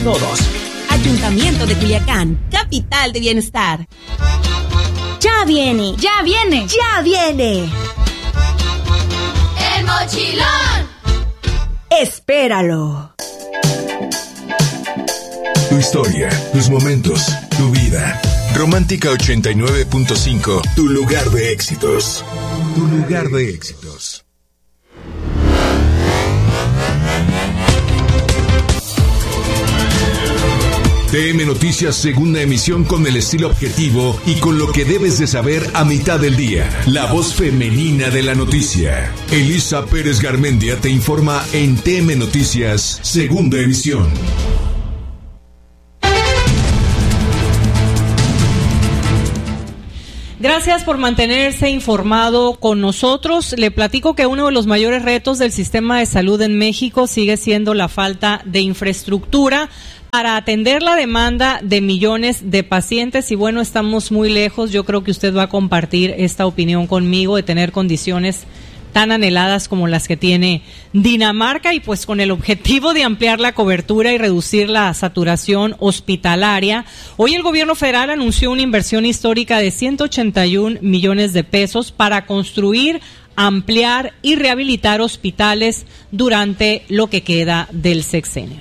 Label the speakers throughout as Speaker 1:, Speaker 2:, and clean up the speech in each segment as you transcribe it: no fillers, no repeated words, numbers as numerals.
Speaker 1: todos.
Speaker 2: Ayuntamiento de Culiacán, capital de bienestar.
Speaker 3: ¡Ya viene!
Speaker 4: ¡Ya viene!
Speaker 3: ¡Ya viene!
Speaker 5: ¡El mochilón!
Speaker 3: ¡Espéralo!
Speaker 6: Tu historia, tus momentos, tu vida. Romántica 89.5, tu lugar de éxitos. Tu lugar de éxitos. TM Noticias, segunda emisión, con el estilo objetivo y con lo que debes de saber a mitad del día. La voz femenina de la noticia. Elisa Pérez Garmendia te informa en TM Noticias, segunda emisión.
Speaker 7: Gracias por mantenerse informado con nosotros. Le platico que uno de los mayores retos del sistema de salud en México sigue siendo la falta de infraestructura para atender la demanda de millones de pacientes. Y bueno, estamos muy lejos. Yo creo que usted va a compartir esta opinión conmigo de tener condiciones tan anheladas como las que tiene Dinamarca, y pues con el objetivo de ampliar la cobertura y reducir la saturación hospitalaria. Hoy el gobierno federal anunció una inversión histórica de 181 millones de pesos para construir, ampliar y rehabilitar hospitales durante lo que queda del sexenio.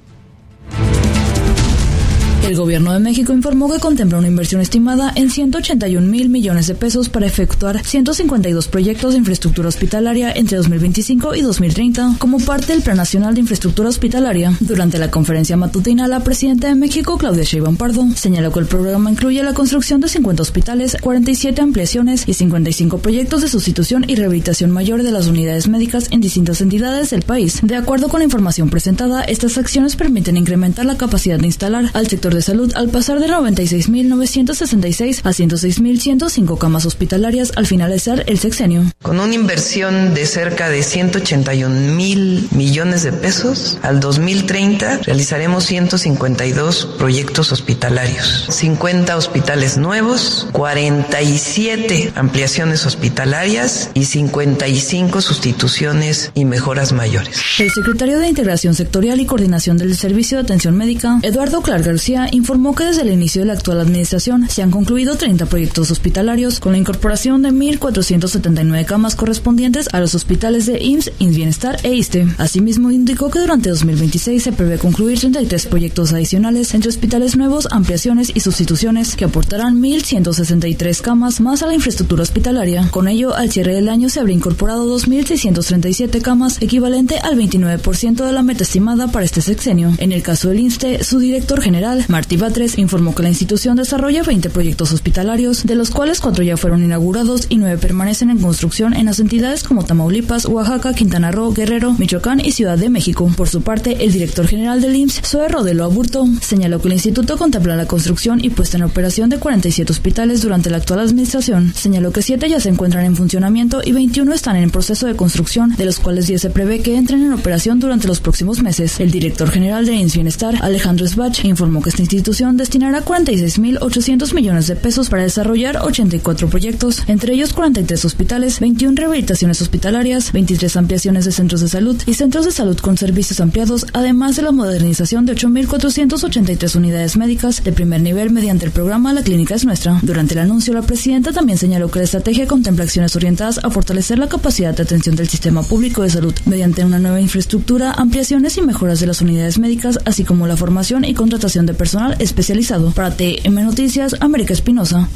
Speaker 8: El gobierno de México informó que contempla una inversión estimada en 181 mil millones de pesos para efectuar 152 proyectos de infraestructura hospitalaria entre 2025 y 2030 como parte del Plan Nacional de Infraestructura Hospitalaria. Durante la conferencia matutina, la presidenta de México, Claudia Sheinbaum Pardo, señaló que el programa incluye la construcción de 50 hospitales, 47 ampliaciones y 55 proyectos de sustitución y rehabilitación mayor de las unidades médicas en distintas entidades del país. De acuerdo con la información presentada, estas acciones permiten incrementar la capacidad de instalar al sector de salud al pasar de 96.966 a 106.105 camas hospitalarias al finalizar el sexenio.
Speaker 9: Con una inversión de cerca de 181 mil millones de pesos, al 2030 realizaremos 152 proyectos hospitalarios, 50 hospitales nuevos, 47 ampliaciones hospitalarias y 55 sustituciones y mejoras mayores.
Speaker 8: El secretario de Integración Sectorial y Coordinación del Servicio de Atención Médica, Eduardo Clark García, informó que desde el inicio de la actual administración se han concluido 30 proyectos hospitalarios con la incorporación de 1.479 camas correspondientes a los hospitales de IMSS, Bienestar e ISSSTE. Asimismo, indicó que durante 2026 se prevé concluir 33 proyectos adicionales entre hospitales nuevos, ampliaciones y sustituciones que aportarán 1.163 camas más a la infraestructura hospitalaria. Con ello, al cierre del año se habría incorporado 2.637 camas, equivalente al 29% de la meta estimada para este sexenio. En el caso del ISSSTE, su director general, Martí Batres, informó que la institución desarrolla 20 proyectos hospitalarios, de los cuales 4 ya fueron inaugurados y 9 permanecen en construcción en las entidades como Tamaulipas, Oaxaca, Quintana Roo, Guerrero, Michoacán y Ciudad de México. Por su parte, el director general del IMSS, Zoe Rodelo Aburto, señaló que el instituto contempla la construcción y puesta en operación de 47 hospitales durante la actual administración. Señaló que 7 ya se encuentran en funcionamiento y 21 están en proceso de construcción, de los cuales 10 se prevé que entren en operación durante los próximos meses. El director general de IMSS Bienestar, Alejandro Sbach, informó que esta institución destinará 46.800 millones de pesos para desarrollar 84 proyectos, entre ellos 43 hospitales, 21 rehabilitaciones hospitalarias, 23 ampliaciones de centros de salud y centros de salud con servicios ampliados, además de la modernización de 8.483 unidades médicas de primer nivel mediante el programa La Clínica es Nuestra. Durante el anuncio, la presidenta también señaló que la estrategia contempla acciones orientadas a fortalecer la capacidad de atención del sistema público de salud mediante una nueva infraestructura, ampliaciones y mejoras de las unidades médicas, así como la formación y contratación de personal especializado. Para TM Noticias, América Espinosa.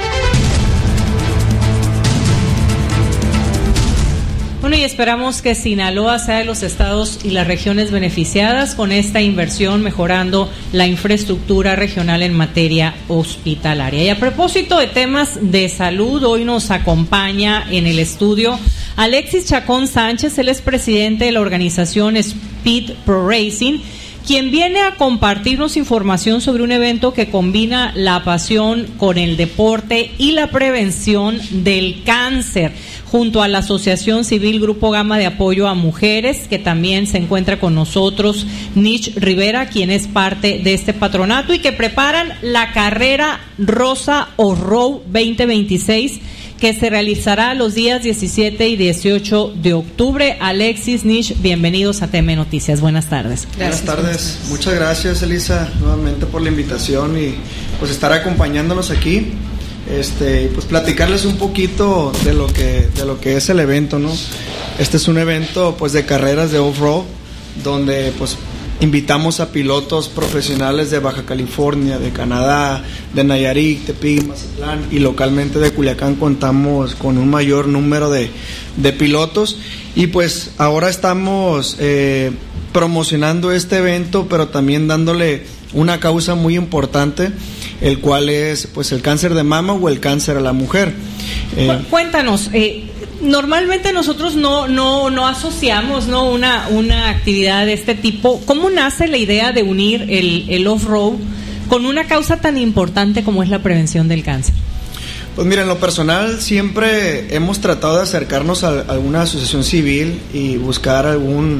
Speaker 7: Bueno, y esperamos que Sinaloa sea de los estados y las regiones beneficiadas con esta inversión, mejorando la infraestructura regional en materia hospitalaria. Y a propósito de temas de salud, hoy nos acompaña en el estudio Alexis Chacón Sánchez. Él es presidente de la organización Speed Pro Racing, quien viene a compartirnos información sobre un evento que combina la pasión con el deporte y la prevención del cáncer, junto a la Asociación Civil Grupo Gama de Apoyo a Mujeres, que también se encuentra con nosotros Nish Rivera, quien es parte de este patronato, y que preparan la carrera Rosa o Row 2026, que se realizará los días 17 y 18 de octubre. Alexis, Nish, bienvenidos a TM Noticias. Buenas tardes.
Speaker 1: Buenas tardes. Muchas gracias, Elisa, nuevamente por la invitación y pues estar acompañándonos aquí. Pues platicarles un poquito de lo que es el evento, ¿no? Este es un evento pues de carreras de off-road, donde pues invitamos a pilotos profesionales de Baja California, de Canadá, de Nayarit, Tepic, Mazatlán, y localmente de Culiacán contamos con un mayor número de pilotos, y pues ahora estamos promocionando este evento, pero también dándole una causa muy importante, el cual es pues el cáncer de mama o el cáncer a la mujer.
Speaker 7: Cuéntanos, normalmente nosotros no asociamos, ¿no?, una actividad de este tipo. ¿Cómo nace la idea de unir el off-road con una causa tan importante como es la prevención del cáncer?
Speaker 1: Pues mira, en lo personal siempre hemos tratado de acercarnos a alguna asociación civil y buscar algún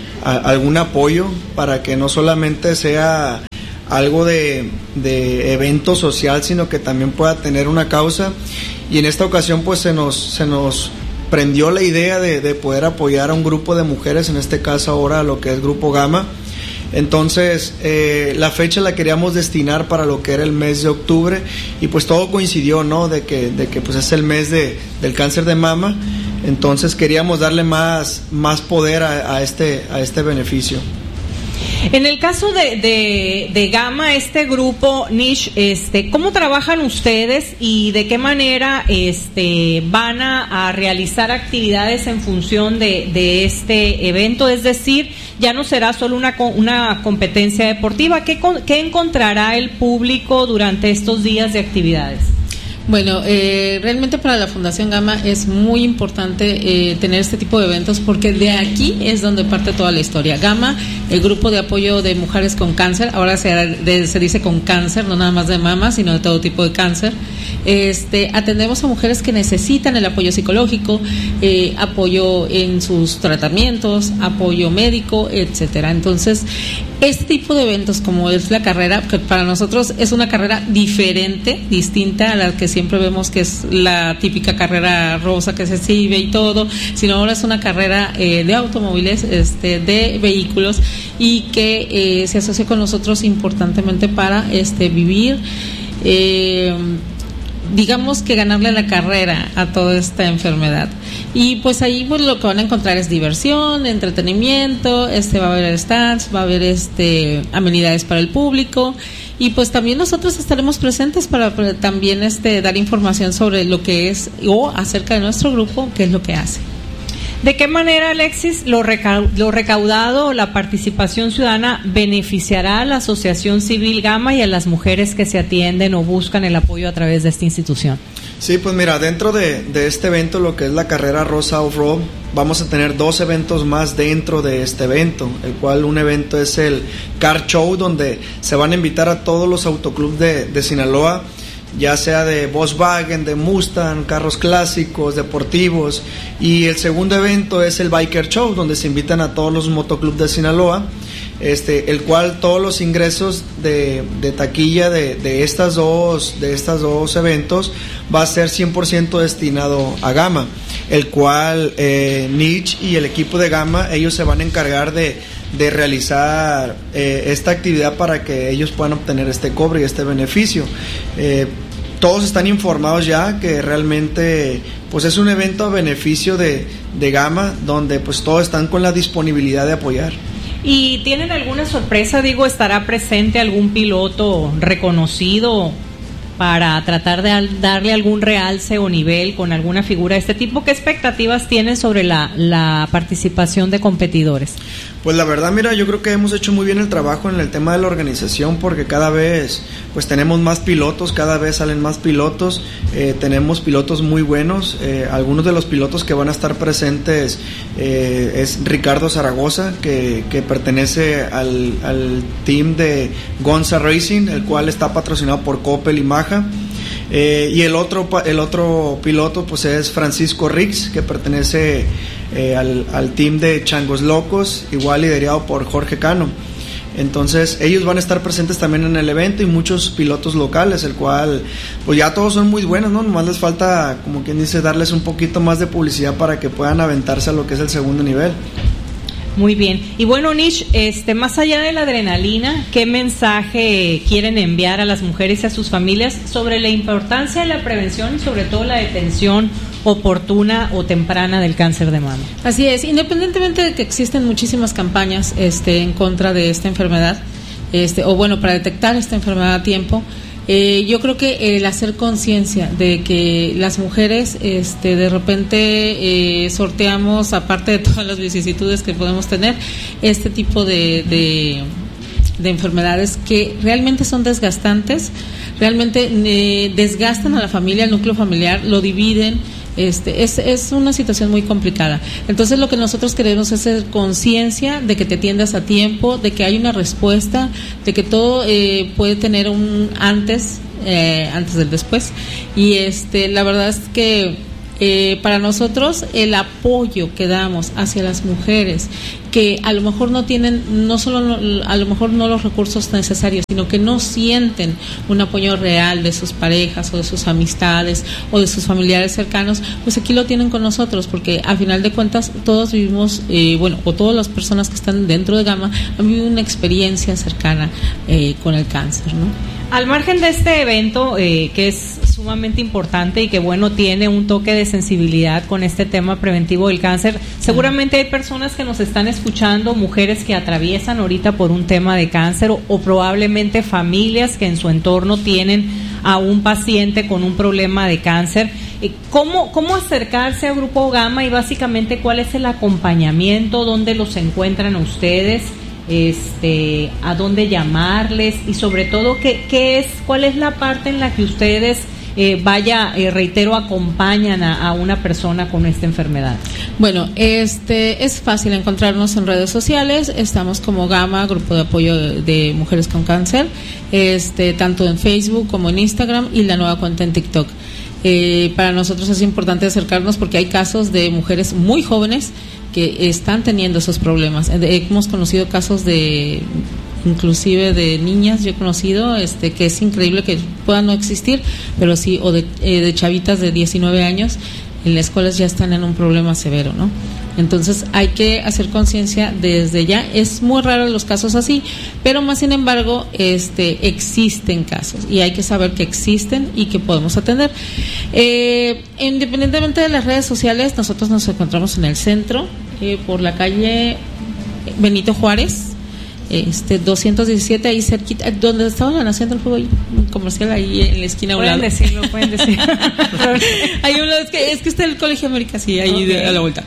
Speaker 1: apoyo para que no solamente sea algo de evento social, sino que también pueda tener una causa. Y en esta ocasión pues se nos prendió la idea de poder apoyar a un grupo de mujeres, en este caso ahora lo que es Grupo Gama. Entonces la fecha la queríamos destinar para lo que era el mes de octubre, y pues todo coincidió, ¿no?, de que pues es el mes del cáncer de mama. Entonces queríamos darle más poder a este beneficio.
Speaker 7: En el caso de Gama, este grupo Nish, ¿cómo trabajan ustedes y de qué manera van a realizar actividades en función de este evento? Es decir, ya no será solo una competencia deportiva. ¿Qué encontrará el público durante estos días de actividades?
Speaker 4: Bueno, realmente para la Fundación Gama es muy importante tener este tipo de eventos, porque de aquí es donde parte toda la historia. Gama, el grupo de apoyo de mujeres con cáncer, ahora se dice con cáncer, no nada más de mama, sino de todo tipo de cáncer. Atendemos a mujeres que necesitan el apoyo psicológico, apoyo en sus tratamientos, apoyo médico, etcétera. Entonces, este tipo de eventos, como es la carrera, que para nosotros es una carrera diferente, distinta a la que siempre vemos que es la típica carrera rosa que se exhibe y todo, sino ahora es una carrera de automóviles, de vehículos, y que se asocia con nosotros importantemente para vivir, digamos que ganarle la carrera a toda esta enfermedad. Y pues ahí pues lo que van a encontrar es diversión, entretenimiento, va a haber stands, va a haber amenidades para el público, y pues también nosotros estaremos presentes para también dar información sobre lo que es o acerca de nuestro grupo, qué es lo que hace.
Speaker 7: ¿De qué manera, Alexis, lo recaudado o la participación ciudadana beneficiará a la Asociación Civil Gama y a las mujeres que se atienden o buscan el apoyo a través de esta institución?
Speaker 1: Sí, pues mira, dentro de este evento, lo que es la carrera Rosa Off-Road, vamos a tener 2 eventos más dentro de este evento, el cual un evento es el Car Show, donde se van a invitar a todos los autoclubs de Sinaloa, ya sea de Volkswagen, de Mustang, carros clásicos, deportivos. Y el segundo evento es el Biker Show, donde se invitan a todos los motoclubs de Sinaloa, el cual todos los ingresos de taquilla de estas dos eventos va a ser 100% destinado a Gama, el cual Niche y el equipo de Gama, ellos se van a encargar de realizar esta actividad para que ellos puedan obtener este cobre y este beneficio. Todos están informados ya que realmente pues es un evento a beneficio de Gama, donde pues todos están con la disponibilidad de apoyar.
Speaker 7: ¿Y tienen alguna sorpresa? ¿Estará presente algún piloto reconocido para tratar de darle algún realce o nivel con alguna figura de este tipo? ¿Qué expectativas tienen sobre la participación de competidores?
Speaker 1: Pues la verdad, mira, yo creo que hemos hecho muy bien el trabajo en el tema de la organización, porque cada vez pues tenemos más pilotos, cada vez salen más pilotos, tenemos pilotos muy buenos. Algunos de los pilotos que van a estar presentes es Ricardo Zaragoza, que pertenece al team de Gonza Racing, el cual está patrocinado por Coppel y Maja. Y el otro piloto pues es Francisco Rix, que pertenece al team de Changos Locos, igual liderado por Jorge Cano. Entonces ellos van a estar presentes también en el evento y muchos pilotos locales, el cual pues ya todos son muy buenos, ¿no? Nomás les falta, como quien dice, darles un poquito más de publicidad para que puedan aventarse a lo que es el segundo nivel.
Speaker 7: Muy bien. Y bueno, Nish, más allá de la adrenalina, ¿qué mensaje quieren enviar a las mujeres y a sus familias sobre la importancia de la prevención y sobre todo la detención oportuna o temprana del cáncer de mama?
Speaker 4: Así es, independientemente de que existen muchísimas campañas en contra de esta enfermedad, o bueno, para detectar esta enfermedad a tiempo, yo creo que el hacer conciencia de que las mujeres de repente sorteamos, aparte de todas las vicisitudes que podemos tener, este tipo de enfermedades que realmente son desgastantes, realmente desgastan a la familia, al núcleo familiar, lo dividen. Es una situación muy complicada. Entonces lo que nosotros queremos es hacer conciencia de que te atiendas a tiempo, de que hay una respuesta, de que todo puede tener un antes del después. Y la verdad es que para nosotros el apoyo que damos hacia las mujeres que a lo mejor no tienen, a lo mejor no los recursos necesarios, sino que no sienten un apoyo real de sus parejas o de sus amistades o de sus familiares cercanos, pues aquí lo tienen con nosotros, porque al final de cuentas todos vivimos, o todas las personas que están dentro de Gama han vivido una experiencia cercana con el cáncer, ¿no?
Speaker 7: Al margen de este evento, que es sumamente importante y que bueno, tiene un toque de sensibilidad con este tema preventivo del cáncer, seguramente hay personas que nos están escuchando, mujeres que atraviesan ahorita por un tema de cáncer o probablemente familias que en su entorno tienen a un paciente con un problema de cáncer. ¿Cómo acercarse a Grupo Gama y básicamente cuál es el acompañamiento, dónde los encuentran a ustedes? A dónde llamarles y sobre todo cuál es la parte en la que ustedes reitero, acompañan a una persona con esta enfermedad.
Speaker 4: Bueno, es fácil encontrarnos en redes sociales. Estamos como Gama, Grupo de Apoyo de Mujeres con Cáncer, tanto en Facebook como en Instagram y la nueva cuenta en TikTok. Para nosotros es importante acercarnos porque hay casos de mujeres muy jóvenes que están teniendo esos problemas. Hemos conocido casos inclusive de niñas, yo he conocido, que es increíble que puedan no existir, pero sí, o de chavitas de 19 años, en las escuelas ya están en un problema severo, ¿no? Entonces hay que hacer conciencia desde ya. Es muy raro los casos así, pero más sin embargo existen casos y hay que saber que existen y que podemos atender. Independientemente de las redes sociales, nosotros nos encontramos en el centro, por la calle Benito Juárez, 217, ahí cerquita, donde estaban haciendo el juego comercial, ahí en la esquina.
Speaker 7: Pueden decirlo.
Speaker 4: Ahí es que está el Colegio América, sí, ahí okay. A la vuelta.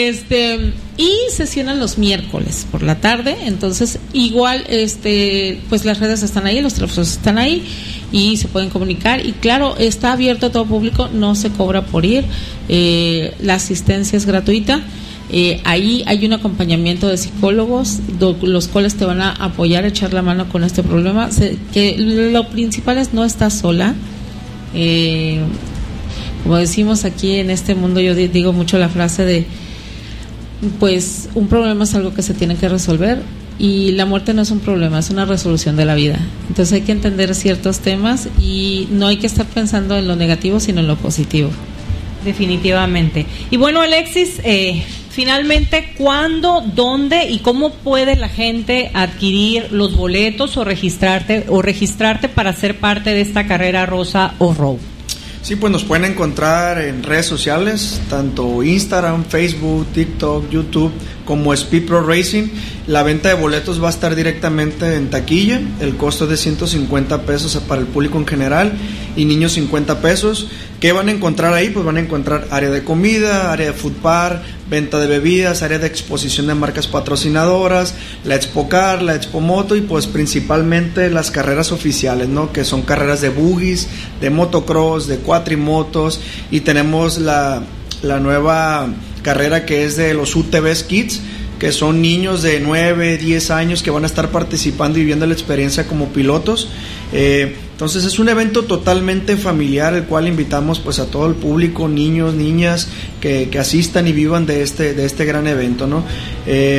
Speaker 4: Y sesionan los miércoles por la tarde, entonces igual, pues las redes están ahí, los teléfonos están ahí y se pueden comunicar y claro, está abierto a todo público, no se cobra por ir, la asistencia es gratuita. Ahí hay un acompañamiento de psicólogos, los cuales te van a apoyar, a echar la mano con este problema. Que lo principal es no estás sola. Como decimos aquí en este mundo, yo digo mucho la frase de, pues un problema es algo que se tiene que resolver y la muerte no es un problema, es una resolución de la vida. Entonces hay que entender ciertos temas y no hay que estar pensando en lo negativo, sino en lo positivo.
Speaker 7: Definitivamente. Y bueno, Alexis, finalmente, ¿cuándo, dónde y cómo puede la gente adquirir los boletos o registrarte para ser parte de esta carrera rosa off-road?
Speaker 1: Sí, pues nos pueden encontrar en redes sociales, tanto Instagram, Facebook, TikTok, YouTube, como Speed Pro Racing. La venta de boletos va a estar directamente en taquilla. El costo es de 150 pesos para el público en general y niños 50 pesos. ¿Qué van a encontrar ahí? Pues van a encontrar área de comida, área de food bar, venta de bebidas, área de exposición de marcas patrocinadoras, la Expo Car, la Expo Moto y pues principalmente las carreras oficiales, ¿no? Que son carreras de buggies, de motocross, de cuatrimotos y tenemos la nueva carrera que es de los UTVs Kids, que son niños de 9, 10 años que van a estar participando y viviendo la experiencia como pilotos. Entonces es un evento totalmente familiar, el cual invitamos pues a todo el público, niños, niñas que asistan y vivan de este gran evento, ¿no?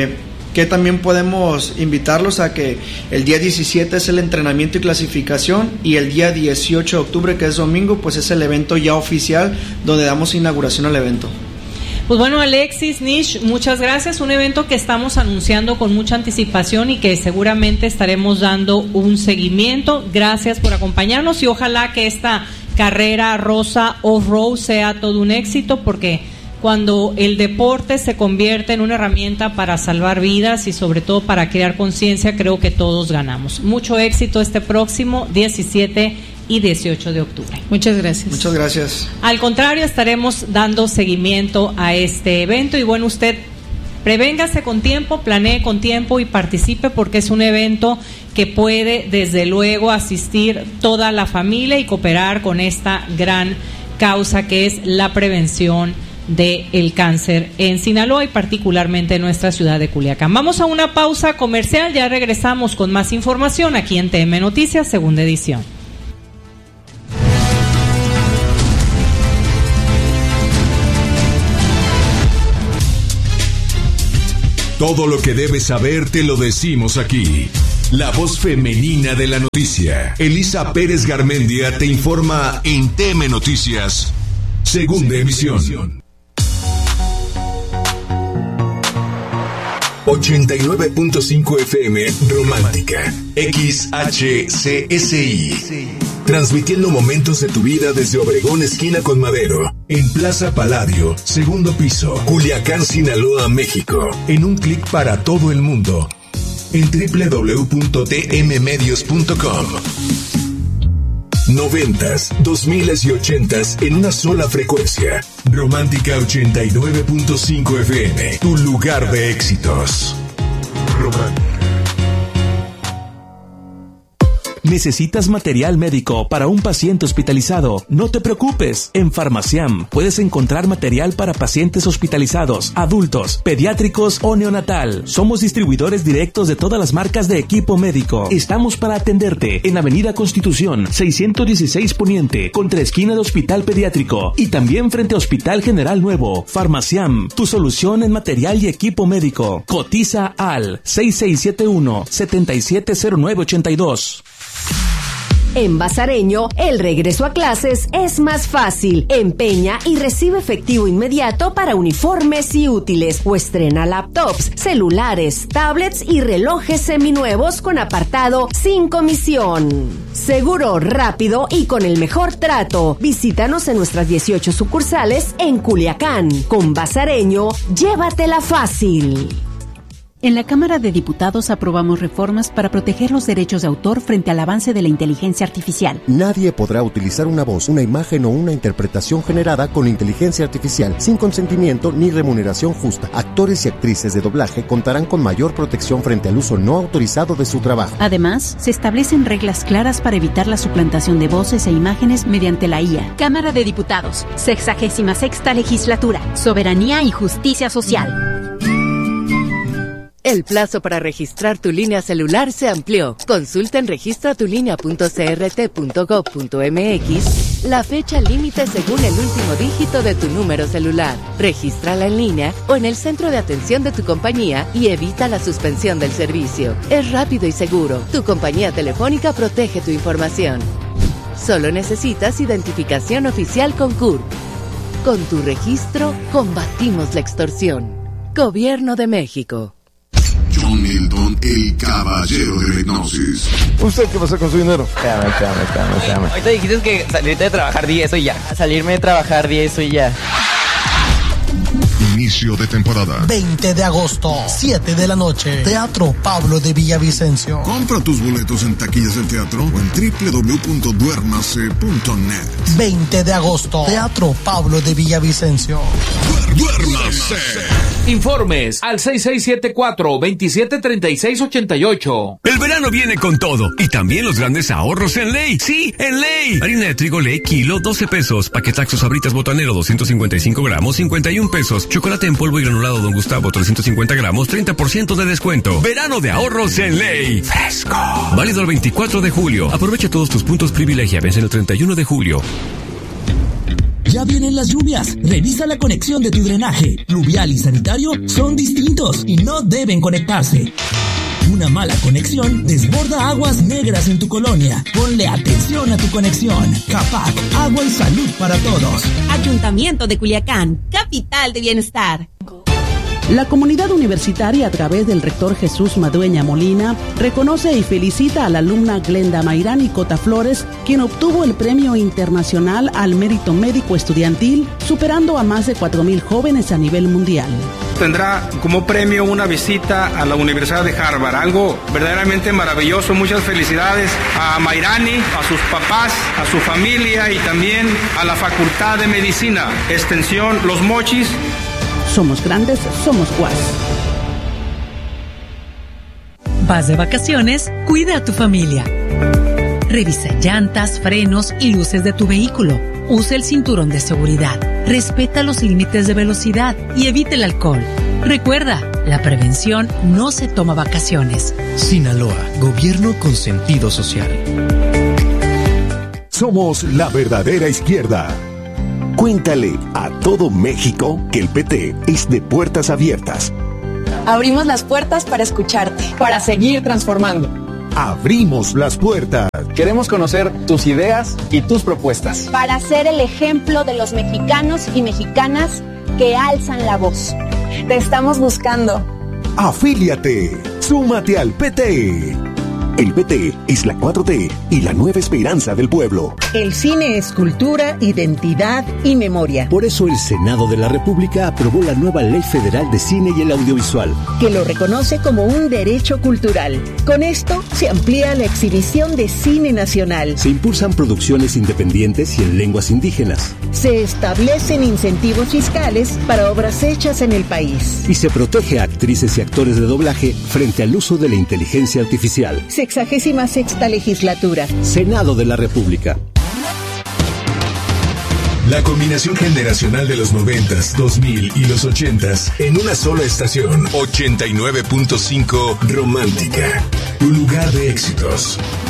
Speaker 1: que también podemos invitarlos a que el día 17 es el entrenamiento y clasificación, y el día 18 de octubre, que es domingo, pues es el evento ya oficial donde damos inauguración al evento.
Speaker 7: Pues bueno, Alexis, Nish, muchas gracias. Un evento que estamos anunciando con mucha anticipación y que seguramente estaremos dando un seguimiento. Gracias por acompañarnos y ojalá que esta carrera rosa off-road sea todo un éxito, porque cuando el deporte se convierte en una herramienta para salvar vidas y sobre todo para crear conciencia, creo que todos ganamos. Mucho éxito este próximo 17 y 18 de octubre.
Speaker 4: Muchas gracias.
Speaker 1: Muchas gracias.
Speaker 7: Al contrario, estaremos dando seguimiento a este evento y bueno, usted prevéngase con tiempo, planee con tiempo y participe, porque es un evento que puede desde luego asistir toda la familia y cooperar con esta gran causa que es la prevención del cáncer en Sinaloa y particularmente en nuestra ciudad de Culiacán. Vamos a una pausa comercial, ya regresamos con más información aquí en TM Noticias, segunda edición.
Speaker 6: Todo lo que debes saber te lo decimos aquí. La voz femenina de la noticia. Elisa Pérez Garmendia te informa en TM Noticias, segunda emisión. 89.5 FM Romántica, XHCSI. Transmitiendo momentos de tu vida desde Obregón, esquina con Madero, en Plaza Palladio, segundo piso, Culiacán, Sinaloa, México. En un clic para todo el mundo, en www.tmmedios.com. 90s, 2000s y 80s en una sola frecuencia. Romántica 89.5 FM, tu lugar de éxitos. Romántica.
Speaker 5: ¿Necesitas material médico para un paciente hospitalizado? No te preocupes. En Farmaciam puedes encontrar material para pacientes hospitalizados, adultos, pediátricos o neonatal. Somos distribuidores directos de todas las marcas de equipo médico. Estamos para atenderte en Avenida Constitución 616 Poniente, contra esquina de Hospital Pediátrico, y también frente a Hospital General Nuevo. Farmaciam, tu solución en material y equipo médico. Cotiza al 6671-770982.
Speaker 10: En Bazareño, el regreso a clases es más fácil. Empeña y recibe efectivo inmediato para uniformes y útiles, o estrena laptops, celulares, tablets y relojes seminuevos con apartado sin comisión. Seguro, rápido y con el mejor trato. Visítanos en nuestras 18 sucursales en Culiacán. Con Bazareño, llévatela fácil.
Speaker 11: En la Cámara de Diputados aprobamos reformas para proteger los derechos de autor frente al avance de la inteligencia artificial.
Speaker 12: Nadie podrá utilizar una voz, una imagen o una interpretación generada con inteligencia artificial sin consentimiento ni remuneración justa. Actores y actrices de doblaje contarán con mayor protección frente al uso no autorizado de su trabajo.
Speaker 11: Además, se establecen reglas claras para evitar la suplantación de voces e imágenes mediante la IA.
Speaker 13: Cámara de Diputados, 66ª Legislatura, Soberanía y Justicia Social.
Speaker 14: El plazo para registrar tu línea celular se amplió. Consulta en registratulinea.crt.gov.mx la fecha límite según el último dígito de tu número celular. Regístrala en línea o en el centro de atención de tu compañía y evita la suspensión del servicio. Es rápido y seguro. Tu compañía telefónica protege tu información. Solo necesitas identificación oficial con CURP. Con tu registro, combatimos la extorsión. Gobierno de México.
Speaker 6: John Milton, el caballero de la hipnosis.
Speaker 15: ¿Usted qué pasa con su dinero?
Speaker 16: Espérame. Ahorita dijiste que salirte de trabajar 10 y ya. Salirme de trabajar 10 y ya.
Speaker 6: Inicio de temporada.
Speaker 17: 20 de agosto, 7 de la noche. Teatro Pablo de Villavicencio.
Speaker 6: Compra tus boletos en taquillas del teatro o en www.duermase.net.
Speaker 17: 20 de agosto, Teatro Pablo de Villavicencio.
Speaker 6: ¡Duérmase!
Speaker 18: Informes al 6674-273688.
Speaker 19: El verano viene con todo y también los grandes ahorros en Ley. Sí, en Ley. Harina de trigo Ley, kilo, 12 pesos. Paquetaxo Sabritas Botanero, 255 gramos, 51 pesos. Chocolate en polvo y granulado Don Gustavo, 350 gramos, 30% de descuento. Verano de ahorros en Ley. Fresco. Válido el 24 de julio. Aprovecha todos tus puntos privilegia. Vence el 31 de julio.
Speaker 15: Ya vienen las lluvias. Revisa la conexión de tu drenaje. Pluvial y sanitario son distintos y no deben conectarse. Una mala conexión desborda aguas negras en tu colonia. Ponle atención a tu conexión. CAPAC, agua y salud para todos.
Speaker 2: Ayuntamiento de Culiacán, capital de bienestar.
Speaker 20: La comunidad universitaria, a través del rector Jesús Madueña Molina, reconoce y felicita a la alumna Glenda Mayrán y Cota Flores, quien obtuvo el Premio Internacional al Mérito Médico Estudiantil, superando a más de 4,000 jóvenes a nivel mundial.
Speaker 21: Tendrá como premio una visita a la Universidad de Harvard, algo verdaderamente maravilloso. Muchas felicidades a Mayrani, a sus papás, a su familia y también a la Facultad de Medicina, Extensión Los Mochis.
Speaker 20: Somos grandes, somos UAS.
Speaker 22: Vas de vacaciones, cuida a tu familia. Revisa llantas, frenos y luces de tu vehículo. Usa el cinturón de seguridad. Respeta los límites de velocidad y evite el alcohol. Recuerda, la prevención no se toma vacaciones.
Speaker 23: Sinaloa, gobierno con sentido social.
Speaker 6: Somos la verdadera izquierda. Cuéntale a todo México que el PT es de puertas abiertas.
Speaker 24: Abrimos las puertas para escucharte, para seguir transformando.
Speaker 6: Abrimos las puertas.
Speaker 25: Queremos conocer tus ideas y tus propuestas.
Speaker 26: Para ser el ejemplo de los mexicanos y mexicanas que alzan la voz.
Speaker 24: Te estamos buscando.
Speaker 6: Afíliate. Súmate al PT. El PT es la 4T y la nueva esperanza del pueblo.
Speaker 27: El cine es cultura, identidad y memoria.
Speaker 28: Por eso el Senado de la República aprobó la nueva Ley Federal de Cine y el Audiovisual,
Speaker 27: que lo reconoce como un derecho cultural. Con esto se amplía la exhibición de cine nacional.
Speaker 28: Se impulsan producciones independientes y en lenguas indígenas.
Speaker 27: Se establecen incentivos fiscales para obras hechas en el país.
Speaker 28: Y se protege a actrices y actores de doblaje frente al uso de la inteligencia artificial.
Speaker 27: 66ª legislatura.
Speaker 28: Senado de la República.
Speaker 6: La combinación generacional de los 90s, 2000 y los 80s en una sola estación. 89.5 Romántica. Tu lugar de éxitos.